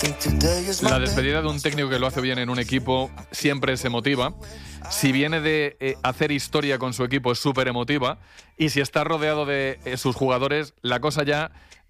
La despedida de un técnico que lo hace bien en un equipo siempre es emotiva. Si viene de hacer historia con su equipo es súper emotiva. Y si está rodeado de sus jugadores, la cosa ya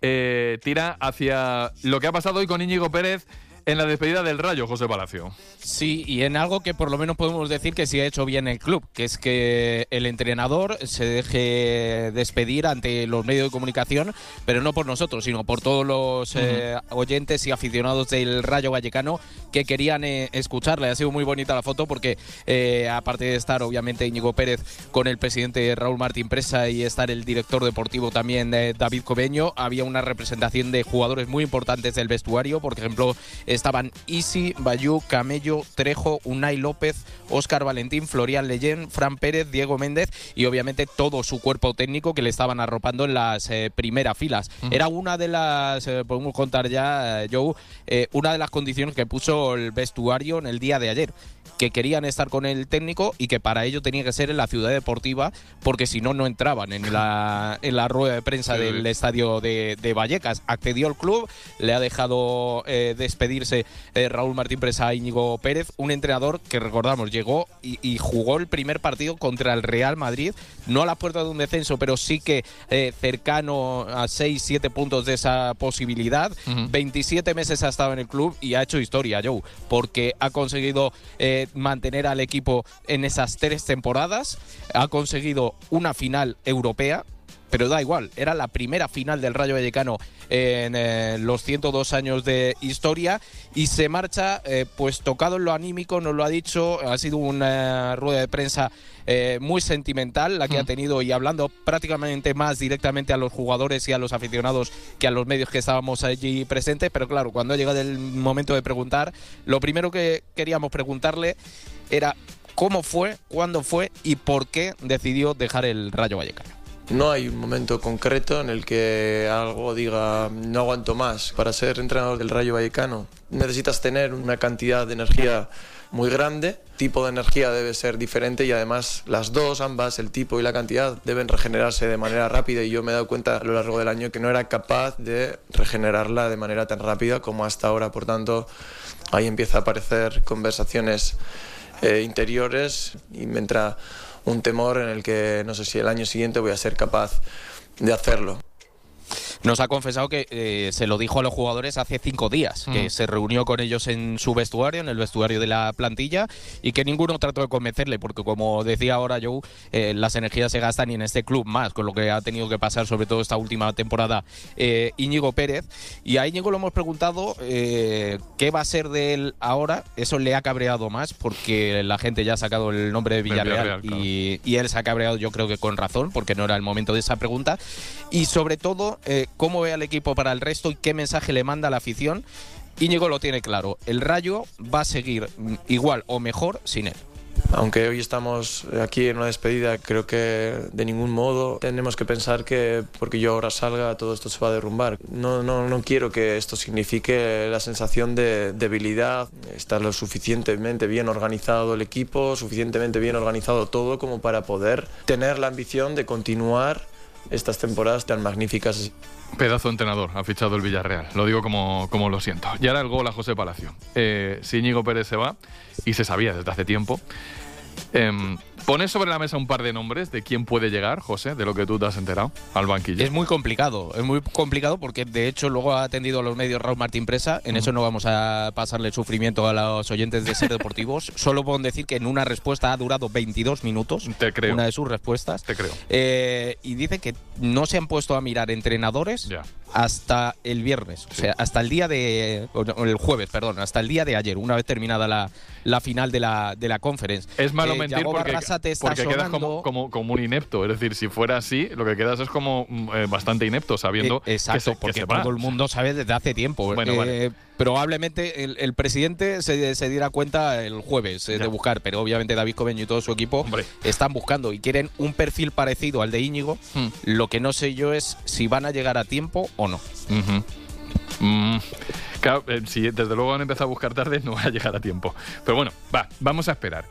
tira hacia lo que ha pasado hoy con Íñigo Pérez en la despedida del Rayo, José Palacio. Sí, y en algo que por lo menos podemos decir que sí ha hecho bien el club, que es que el entrenador se deje despedir ante los medios de comunicación, pero no por nosotros, sino por todos los oyentes y aficionados del Rayo Vallecano que querían escucharle. Ha sido muy bonita la foto porque, aparte de estar obviamente Íñigo Pérez con el presidente Raúl Martín Presa y estar el director deportivo también David Cobeño, había una representación de jugadores muy importantes del vestuario. Por ejemplo, estaban Isi, Bayú, Camello, Trejo, Unai López, Óscar Valentín, Florian Leyen, Fran Pérez, Diego Méndez y obviamente todo su cuerpo técnico que le estaban arropando en las primeras filas. Era una de las, podemos contar ya, Joe, una de las condiciones que puso el vestuario en el día de ayer, que querían estar con el técnico y que para ello tenía que ser en la ciudad deportiva, porque si no, no entraban en la rueda de prensa del estadio de Vallecas. Accedió el club, le ha dejado despedirse Raúl Martín Presa a Íñigo Pérez, un entrenador que, recordamos, llegó y jugó el primer partido contra el Real Madrid, no a la puerta de un descenso, pero sí que cercano a 6-7 puntos de esa posibilidad. 27 meses ha estado en el club y ha hecho historia, Joe, porque ha conseguido mantener al equipo en esas 3 temporadas, ha conseguido una final europea, pero da igual, era la primera final del Rayo Vallecano en los 102 años de historia, y se marcha pues tocado en lo anímico, nos lo ha dicho, ha sido una rueda de prensa muy sentimental la que ha tenido, y hablando prácticamente más directamente a los jugadores y a los aficionados que a los medios que estábamos allí presentes. Pero claro, cuando ha llegado el momento de preguntar, lo primero que queríamos preguntarle era cómo fue, cuándo fue y por qué decidió dejar el Rayo Vallecano. No hay un momento concreto en el que algo diga no aguanto más. Para ser entrenador del Rayo Vallecano necesitas tener una cantidad de energía muy grande, el tipo de energía debe ser diferente y además las dos, ambas, el tipo y la cantidad, deben regenerarse de manera rápida, y yo me he dado cuenta a lo largo del año que no era capaz de regenerarla de manera tan rápida como hasta ahora. Por tanto, ahí empieza a aparecer conversaciones interiores y me entra un temor en el que no sé si el año siguiente voy a ser capaz de hacerlo. Nos ha confesado que se lo dijo a los jugadores hace 5 días, que se reunió con ellos en su vestuario, en el vestuario de la plantilla, y que ninguno trató de convencerle, porque como decía ahora Joe, las energías se gastan, y en este club más, con lo que ha tenido que pasar sobre todo esta última temporada Íñigo Pérez. Y a Íñigo lo hemos preguntado qué va a ser de él ahora. Eso le ha cabreado más, porque la gente ya ha sacado el nombre de Villarreal, claro. y él se ha cabreado, yo creo que con razón, porque no era el momento de esa pregunta. Y sobre todo, cómo ve al equipo para el resto y qué mensaje le manda a la afición. Íñigo lo tiene claro, el Rayo va a seguir igual o mejor sin él. Aunque hoy estamos aquí en una despedida, creo que de ningún modo tenemos que pensar que porque yo ahora salga todo esto se va a derrumbar. No quiero que esto signifique la sensación de debilidad. Está lo suficientemente bien organizado el equipo, suficientemente bien organizado todo como para poder tener la ambición de continuar estas temporadas tan magníficas. Pedazo de entrenador ha fichado el Villarreal, lo digo como lo siento. Y ahora el gol a José Palacio. Si Íñigo Pérez se va, y se sabía desde hace tiempo, ¿pones sobre la mesa un par de nombres de quién puede llegar, José, de lo que tú te has enterado, al banquillo? Es muy complicado porque de hecho luego ha atendido a los medios Raúl Martín Presa. En eso no vamos a pasarle sufrimiento a los oyentes de Ser Deportivos. Solo puedo decir que en una respuesta ha durado 22 minutos. Te creo. Una de sus respuestas. Te creo. Y dice que no se han puesto a mirar entrenadores hasta el viernes. O sea, hasta el día de... el jueves, perdón. Hasta el día de ayer, una vez terminada la final de la Conference. Es malo mentir porque quedas sonando... como un inepto. Es decir, si fuera así, lo que quedas es como bastante inepto, sabiendo exacto, porque todo el mundo sabe desde hace tiempo. Bueno, vale. Probablemente el presidente se diera cuenta el jueves de buscar, pero obviamente David Cobeño y todo su equipo están buscando y quieren un perfil parecido al de Íñigo. Lo que no sé yo es si van a llegar a tiempo o no. Claro, si desde luego han empezado a buscar tarde, no va a llegar a tiempo. Pero bueno, vamos a esperar.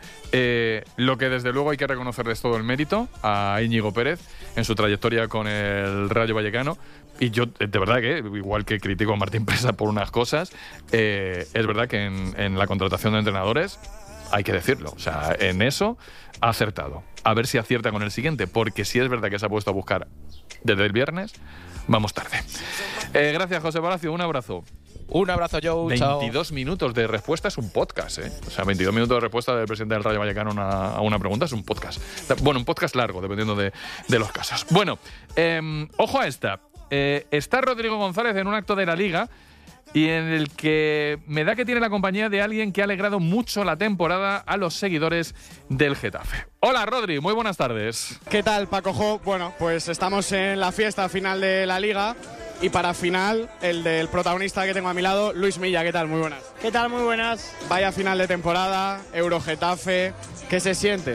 Lo que desde luego hay que reconocerles todo el mérito a Íñigo Pérez en su trayectoria con el Rayo Vallecano. Y yo, de verdad que, igual que critico a Martín Presa por unas cosas, es verdad que en la contratación de entrenadores hay que decirlo. O sea, en eso ha acertado. A ver si acierta con el siguiente, porque si es verdad que se ha puesto a buscar desde el viernes, vamos tarde. Gracias, José Palacio. Un abrazo. Un abrazo, Joe. 22 chao. minutos de respuesta es un podcast, ¿eh? O sea, 22 minutos de respuesta del presidente del Rayo Vallecano a una pregunta es un podcast. Bueno, un podcast largo, dependiendo de los casos. Bueno, ojo a esta. Está Rodrigo González en un acto de la Liga y en el que me da que tiene la compañía de alguien que ha alegrado mucho la temporada a los seguidores del Getafe. Hola, Rodri, muy buenas tardes. ¿Qué tal, Paco Jo? Bueno, pues estamos en la fiesta final de la Liga y para final, el del protagonista que tengo a mi lado, Luis Milla. ¿Qué tal? Muy buenas. ¿Qué tal? Muy buenas. Vaya final de temporada, Euro-Getafe. ¿Qué se siente?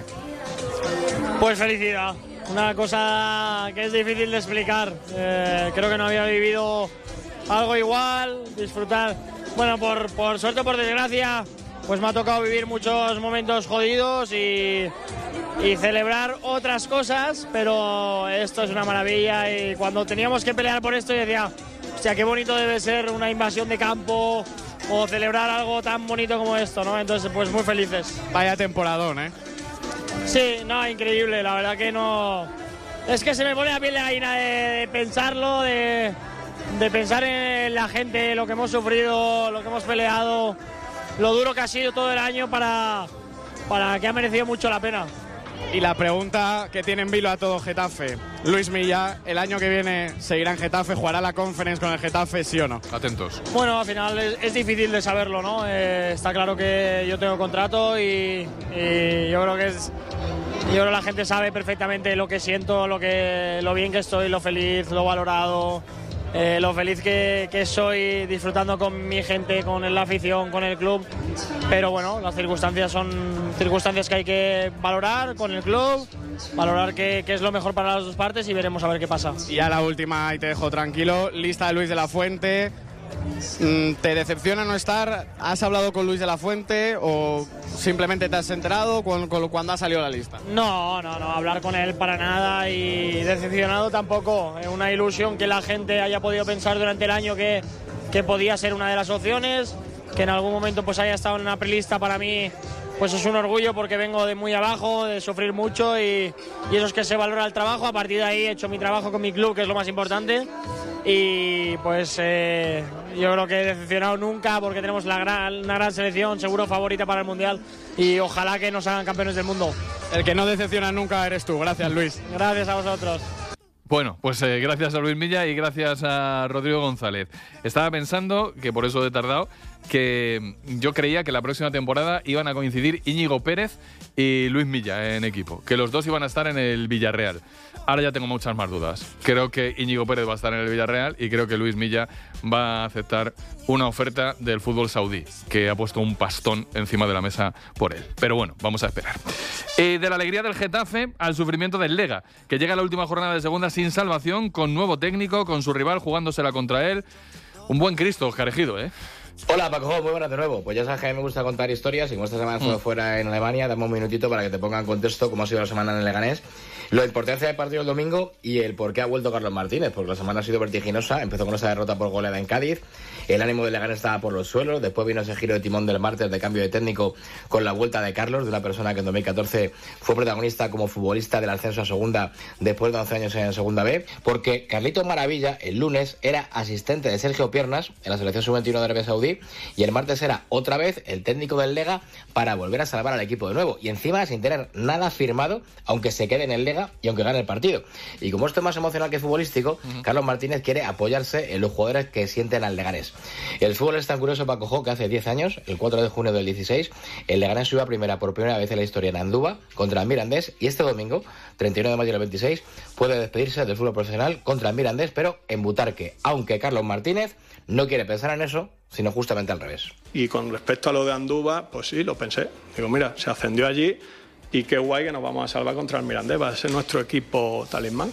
Pues felicidad. Una cosa que es difícil de explicar. Creo que no había vivido algo igual, disfrutar. Bueno, por suerte o por desgracia, pues me ha tocado vivir muchos momentos jodidos y celebrar otras cosas, pero esto es una maravilla y cuando teníamos que pelear por esto yo decía, hostia, qué bonito debe ser una invasión de campo o celebrar algo tan bonito como esto, ¿no? Entonces, pues muy felices. Vaya temporadón, ¿eh? Sí, no, increíble, la verdad que no... Es que se me pone la piel de gallina de pensarlo, de pensar en la gente, lo que hemos sufrido, lo que hemos peleado, lo duro que ha sido todo el año para que ha merecido mucho la pena. Y la pregunta que tiene en vilo a todo Getafe. Luis Milla, ¿el año que viene seguirá en Getafe? ¿Jugará la Conference con el Getafe, sí o no? Atentos. Bueno, al final es difícil de saberlo, ¿no? Está claro que yo tengo contrato y yo creo que yo creo que la gente sabe perfectamente lo que siento, lo bien que estoy, lo feliz, lo valorado, lo feliz que soy disfrutando con mi gente, con la afición, con el club. Pero bueno, las circunstancias son circunstancias que hay que valorar con el club, valorar qué es lo mejor para las dos partes y veremos a ver qué pasa. Y a la última, y te dejo tranquilo, lista de Luis de la Fuente. ¿Te decepciona no estar? ¿Has hablado con Luis de la Fuente o simplemente te has enterado cuando ha salido la lista? No, hablar con él para nada y decepcionado tampoco. Es una ilusión que la gente haya podido pensar durante el año que podía ser una de las opciones, que en algún momento pues haya estado en una prelista para mí, pues es un orgullo porque vengo de muy abajo, de sufrir mucho y eso es que se valora el trabajo. A partir de ahí he hecho mi trabajo con mi club, que es lo más importante. Y pues yo creo que he decepcionado nunca porque tenemos una gran selección, seguro favorita para el Mundial y ojalá que nos hagan campeones del mundo. El que no decepciona nunca eres tú. Gracias, Luis. Gracias a vosotros. Bueno, pues gracias a Luis Milla y gracias a Rodrigo González. Estaba pensando, que por eso he tardado, que yo creía que la próxima temporada iban a coincidir Íñigo Pérez y Luis Milla en equipo, que los dos iban a estar en el Villarreal. Ahora ya tengo muchas más dudas. Creo que Íñigo Pérez va a estar en el Villarreal y creo que Luis Milla va a aceptar una oferta del fútbol saudí, que ha puesto un pastón encima de la mesa por él. Pero bueno, vamos a esperar. De la alegría del Getafe al sufrimiento del Lega, que llega a la última jornada de segunda sin salvación, con nuevo técnico, con su rival jugándosela contra él. Un buen Cristo, Óscar Ejido, ¿eh? Hola Paco, muy buenas de nuevo. Pues ya sabes que a mí me gusta contar historias y como esta semana estuve fuera en Alemania, dame un minutito para que te ponga en contexto cómo ha sido la semana en el Leganés, la importancia del partido del domingo y el por qué ha vuelto Carlos Martínez, porque la semana ha sido vertiginosa. Empezó con esa derrota por goleada en Cádiz, el ánimo del Leganés estaba por los suelos, después vino ese giro de timón del martes de cambio de técnico con la vuelta de Carlos, de una persona que en 2014 fue protagonista como futbolista del ascenso a segunda después de 11 años en segunda B, porque Carlitos Maravilla el lunes era asistente de Sergio Piernas en la selección sub-21 de Arabia Saudí y el martes era otra vez el técnico del Lega para volver a salvar al equipo de nuevo y encima sin tener nada firmado, aunque se quede en el Lega y aunque gane el partido. Y como esto es más emocional que futbolístico, Carlos Martínez quiere apoyarse en los jugadores que sienten al Leganés. El fútbol es tan curioso, Paco Jo, que hace 10 años, el 4 de junio del 16, el Leganés subió a primera por primera vez en la historia en Andúba contra el Mirandés y este domingo, 31 de mayo del 26, puede despedirse del fútbol profesional contra el Mirandés, pero en Butarque, aunque Carlos Martínez no quiere pensar en eso, sino justamente al revés. Y con respecto a lo de Andúba, pues sí, lo pensé. Digo, mira, se ascendió allí y qué guay que nos vamos a salvar contra el Mirandés, va a ser nuestro equipo talismán.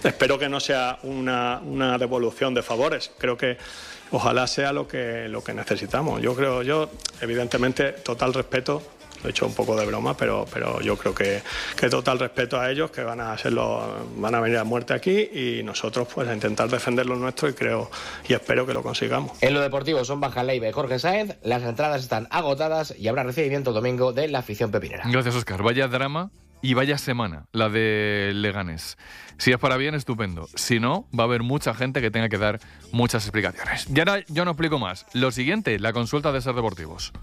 Espero que no sea una devolución de favores. Creo que ojalá sea lo que necesitamos. Yo evidentemente, total respeto. Lo he hecho un poco de broma, pero yo creo que total respeto a ellos, que van a venir a muerte aquí, y nosotros pues a intentar defender lo nuestro, y espero que lo consigamos. En lo deportivo son Borja Leiva y Jorge Sáenz, las entradas están agotadas y habrá recibimiento el domingo de la afición pepinera. Gracias, Óscar. Vaya drama y vaya semana la de Leganés. Si es para bien, estupendo. Si no, va a haber mucha gente que tenga que dar muchas explicaciones. Y ahora yo no explico más. Lo siguiente, la consulta de Ser Deportivos.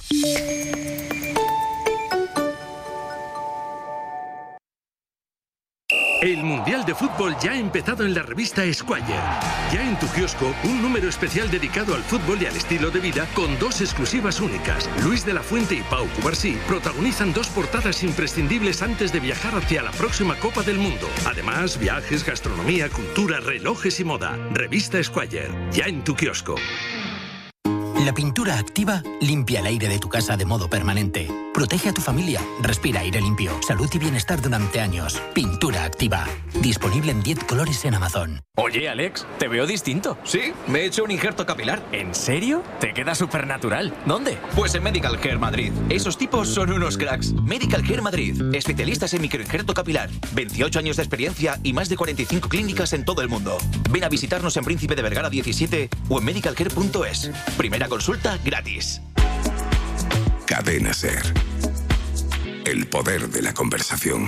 El Mundial de Fútbol ya ha empezado en la revista Esquire. Ya en tu kiosco, un número especial dedicado al fútbol y al estilo de vida con 2 exclusivas únicas. Luis de la Fuente y Pau Cubarsí protagonizan 2 portadas imprescindibles antes de viajar hacia la próxima Copa del Mundo. Además, viajes, gastronomía, cultura, relojes y moda. Revista Esquire, ya en tu kiosco. La pintura activa limpia el aire de tu casa de modo permanente. Protege a tu familia. Respira aire limpio. Salud y bienestar durante años. Pintura activa. Disponible en 10 colores en Amazon. Oye, Alex, te veo distinto. Sí, me he hecho un injerto capilar. ¿En serio? Te queda súper natural. ¿Dónde? Pues en Medical Care Madrid. Esos tipos son unos cracks. Medical Care Madrid. Especialistas en microinjerto capilar. 28 años de experiencia y más de 45 clínicas en todo el mundo. Ven a visitarnos en Príncipe de Vergara 17 o en medicalcare.es. Primera consulta gratis. Cadena Ser. El poder de la conversación.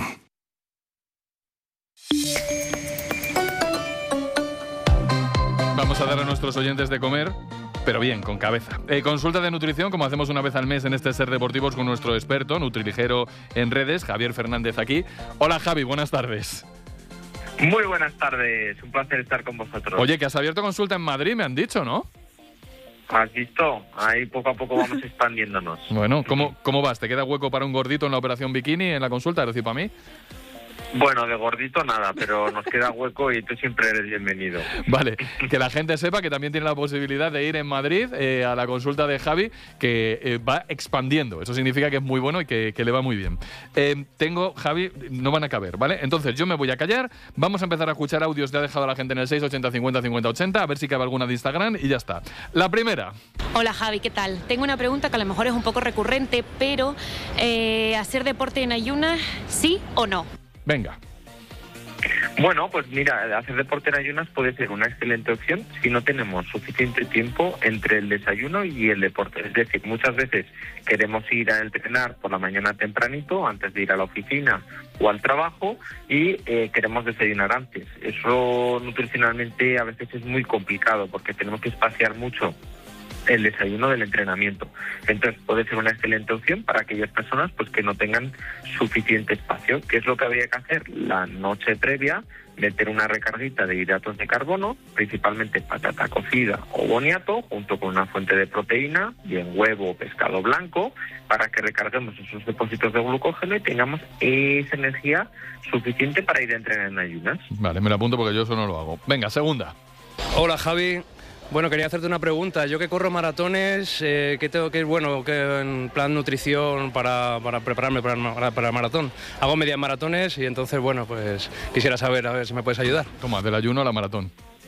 Vamos a dar a nuestros oyentes de comer, pero bien, con cabeza. Consulta de nutrición, como hacemos una vez al mes en este Ser Deportivos con nuestro experto, nutriligero en redes, Javier Fernández aquí. Hola Javi, buenas tardes. Muy buenas tardes, un placer estar con vosotros. Oye, que has abierto consulta en Madrid, me han dicho, ¿no? ¿Has visto? Ahí poco a poco vamos expandiéndonos. Bueno, ¿cómo vas? ¿Te queda hueco para un gordito en la operación bikini en la consulta? Es decir, para mí. Bueno, de gordito nada, pero nos queda hueco y tú siempre eres bienvenido. Vale, que la gente sepa que también tiene la posibilidad de ir en Madrid a la consulta de Javi, que va expandiendo. Eso significa que es muy bueno y que le va muy bien. Javi, no van a caber, ¿vale? Entonces yo me voy a callar, vamos a empezar a escuchar audios que ha dejado la gente en el 680 50 50 80, a ver si cabe alguna de Instagram y ya está. La primera. Hola Javi, ¿qué tal? Tengo una pregunta que a lo mejor es un poco recurrente, pero ¿hacer deporte en ayunas, sí o no? Venga. Bueno, pues mira, hacer deporte en ayunas puede ser una excelente opción si no tenemos suficiente tiempo entre el desayuno y el deporte. Es decir, muchas veces queremos ir a entrenar por la mañana tempranito, antes de ir a la oficina o al trabajo, y queremos desayunar antes. Eso nutricionalmente a veces es muy complicado porque tenemos que espaciar mucho el desayuno del entrenamiento. Entonces puede ser una excelente opción para aquellas personas pues que no tengan suficiente espacio. ¿Qué es lo que habría que hacer? La noche previa, meter una recarguita de hidratos de carbono, principalmente patata cocida o boniato, junto con una fuente de proteína, bien huevo o pescado blanco, para que recarguemos esos depósitos de glucógeno y tengamos esa energía suficiente para ir a entrenar en ayunas. Vale, me lo apunto porque yo eso no lo hago. Venga, segunda. Hola Javi. Bueno, quería hacerte una pregunta. Yo que corro maratones, ¿qué tengo que ir en plan nutrición para prepararme para el maratón? Hago medias maratones y entonces, bueno, pues quisiera saber, a ver si me puedes ayudar. Toma, del ayuno a la maratón.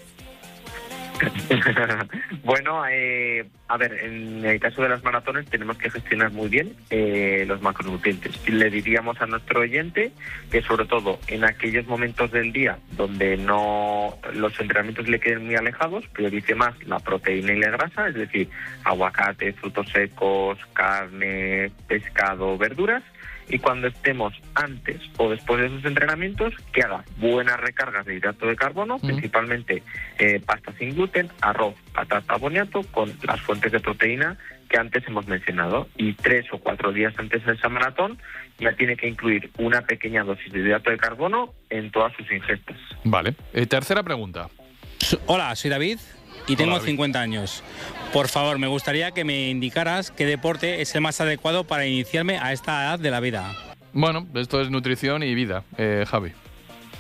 Bueno, a ver, en el caso de las maratones tenemos que gestionar muy bien los macronutrientes. Le diríamos a nuestro oyente que sobre todo en aquellos momentos del día donde no los entrenamientos le queden muy alejados, priorice más la proteína y la grasa, es decir, aguacate, frutos secos, carne, pescado, verduras. Y cuando estemos antes o después de esos entrenamientos, que haga buenas recargas de hidrato de carbono, principalmente pasta sin gluten, arroz, patata, boniato, con las fuentes de proteína que antes hemos mencionado. Y 3 o 4 días antes de esa maratón ya tiene que incluir una pequeña dosis de hidrato de carbono en todas sus ingestas. Vale. Tercera pregunta. Hola, soy David y tengo 50 años. Por favor, me gustaría que me indicaras qué deporte es el más adecuado para iniciarme a esta edad de la vida. Bueno, esto es nutrición y vida, Javi.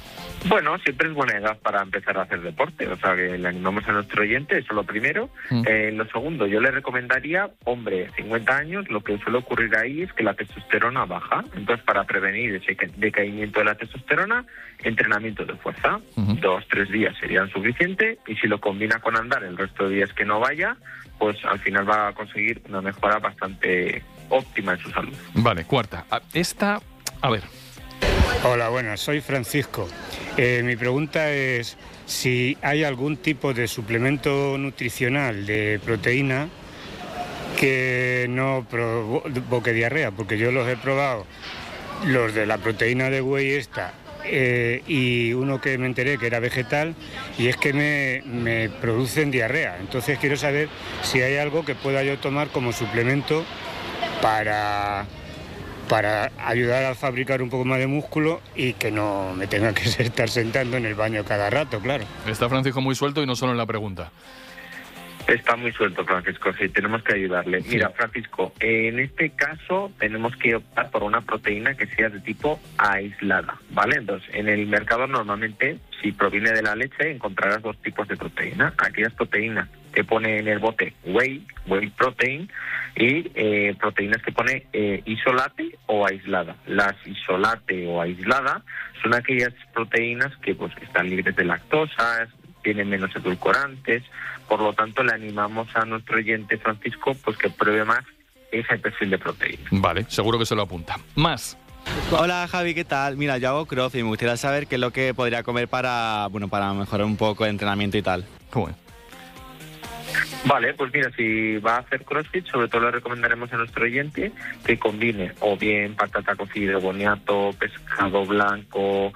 Bueno, siempre es buena edad para empezar a hacer deporte, o sea que le animamos a nuestro oyente, eso lo primero. Lo segundo, yo le recomendaría, hombre, 50 años, lo que suele ocurrir ahí es que la testosterona baja. Entonces, para prevenir ese decaimiento de la testosterona, entrenamiento de fuerza, 2-3 días serían suficiente, y si lo combina con andar el resto de días que no vaya, pues al final va a conseguir una mejora bastante óptima en su salud. Vale, cuarta. Esta, a ver. Hola, buenas, soy Francisco. Mi pregunta es si hay algún tipo de suplemento nutricional de proteína que no provoque diarrea, porque yo los he probado, los de la proteína de whey y uno que me enteré que era vegetal, y es que me producen diarrea. Entonces quiero saber si hay algo que pueda yo tomar como suplemento para ayudar a fabricar un poco más de músculo y que no me tenga que estar sentando en el baño cada rato, claro. Está Francisco muy suelto y no solo en la pregunta. Está muy suelto, Francisco, sí, tenemos que ayudarle. Sí. Mira, Francisco, en este caso tenemos que optar por una proteína que sea de tipo aislada, ¿vale? Entonces, en el mercado normalmente, si proviene de la leche, encontrarás dos tipos de proteína. Aquellas proteínas que pone en el bote whey protein, y proteínas que pone isolate o aislada. Las isolate o aislada son aquellas proteínas que pues están libres de lactosa, tienen menos edulcorantes, por lo tanto le animamos a nuestro oyente Francisco pues que pruebe más ese perfil de proteína. Vale, seguro que se lo apunta. Más. Hola Javi, ¿qué tal? Mira, yo hago CrossFit y me gustaría saber qué es lo que podría comer para mejorar un poco el entrenamiento y tal. Bueno. Vale, pues mira, si va a hacer CrossFit, sobre todo le recomendaremos a nuestro oyente que combine o bien patata cocida, boniato, pescado blanco,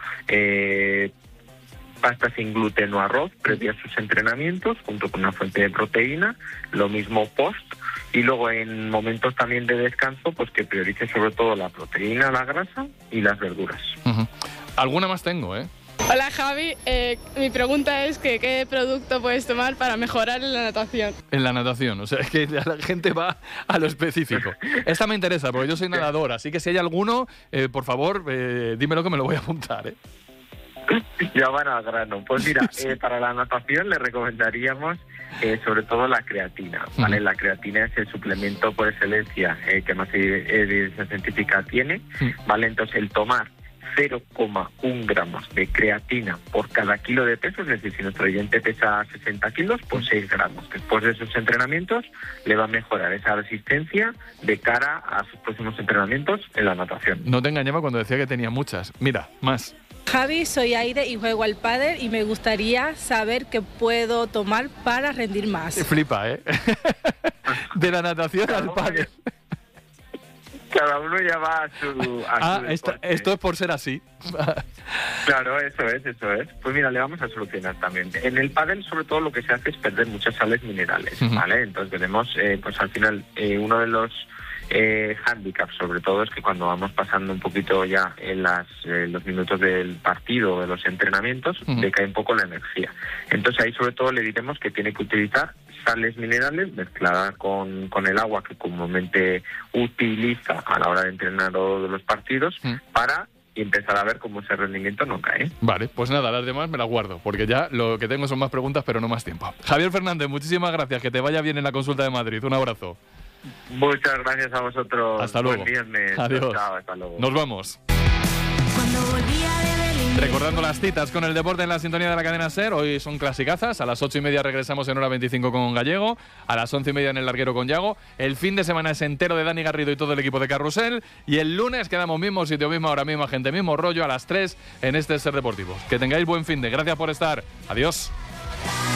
pasta sin gluten o arroz previa a sus entrenamientos, junto con una fuente de proteína, lo mismo post, y luego en momentos también de descanso, pues que priorice sobre todo la proteína, la grasa y las verduras. Alguna más tengo, ¿eh? Hola Javi, mi pregunta es que ¿qué producto puedes tomar para mejorar en la natación? En la natación, o sea, es que la gente va a lo específico. Esta me interesa, porque yo soy nadador, así que si hay alguno, por favor, dímelo que me lo voy a apuntar, ¿eh? Ya van al grano. Pues mira, para la natación le recomendaríamos sobre todo la creatina, ¿vale? La creatina es el suplemento por excelencia que más evidencia científica tiene, ¿vale? Entonces el tomar 0,1 gramos de creatina por cada kilo de peso, es decir, si nuestro oyente pesa 60 kilos, pues 6 gramos. Después de esos entrenamientos le va a mejorar esa resistencia de cara a sus próximos entrenamientos en la natación. No te engañaba cuando decía que tenía muchas. Mira, más. Javi, soy Aire y juego al pádel y me gustaría saber qué puedo tomar para rendir más. Flipa, ¿eh? De la natación al pádel. Cada uno ya va a su esto es por ser así. Claro, eso es. Pues mira, le vamos a solucionar también. En el pádel, sobre todo, lo que se hace es perder muchas sales minerales, ¿vale? Entonces veremos, pues al final, uno de los handicaps, sobre todo, es que cuando vamos pasando un poquito ya en los minutos del partido o de los entrenamientos, decae un poco la energía. Entonces ahí, sobre todo, le diremos que tiene que utilizar sales minerales mezcladas con el agua que comúnmente utiliza a la hora de entrenar o de los partidos para empezar a ver cómo ese rendimiento no cae. Vale, pues nada, las demás me las guardo, porque ya lo que tengo son más preguntas, pero no más tiempo. Javier Fernández, muchísimas gracias, que te vaya bien en la consulta de Madrid. Un abrazo. Muchas gracias a vosotros. Hasta luego. Buen viernes. Adiós. Chao, hasta luego. Nos vamos. Recordando las citas con el deporte en la sintonía de la cadena SER, hoy son clasicazas, a las 8:30 regresamos en hora 25 con Gallego, a las 11:30 en el larguero con Yago, el fin de semana es entero de Dani Garrido y todo el equipo de Carrusel, y el lunes quedamos mismo sitio, misma hora, misma gente, mismo rollo, a las 3 en este SER Deportivo. Que tengáis buen fin de, gracias por estar, adiós.